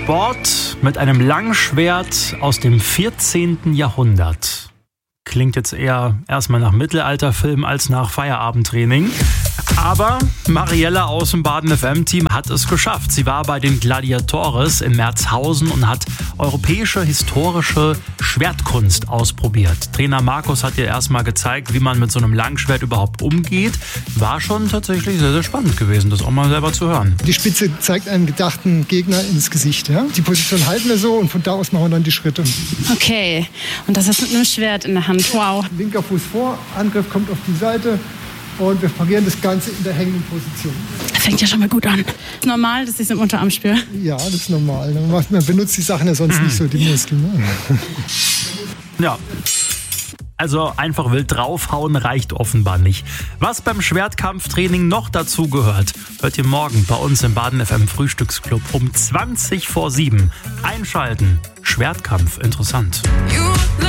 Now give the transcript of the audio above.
Sport mit einem Langschwert aus dem 14. Jahrhundert. Klingt jetzt eher erstmal nach Mittelalterfilm als nach Feierabendtraining. Aber Mariella aus dem Baden FM-Team hat es geschafft. Sie war bei den Gladiatores in Merzhausen und hat europäische historische Schwertkunst ausprobiert. Trainer Markus hat ihr erstmal gezeigt, wie man mit so einem Langschwert überhaupt umgeht. War schon tatsächlich sehr, sehr spannend gewesen, das auch mal selber zu hören. Die Spitze zeigt einen gedachten Gegner ins Gesicht. Ja? Die Position halten wir so und von da aus machen wir dann die Schritte. Okay, und das ist mit einem Schwert in der Hand. Wow. Linker Fuß vor, Angriff kommt auf die Seite. Und wir parieren das Ganze in der hängenden Position. Das fängt ja schon mal gut an. Ist normal, dass ich es im Unterarm spüre? Ja, das ist normal. Man benutzt die Sachen ja sonst nicht so, die Muskeln. Ne? Ja. Also einfach wild draufhauen reicht offenbar nicht. Was beim Schwertkampftraining noch dazu gehört, hört ihr morgen bei uns im Baden FM Frühstücksclub um 7:20. Einschalten. Schwertkampf, interessant.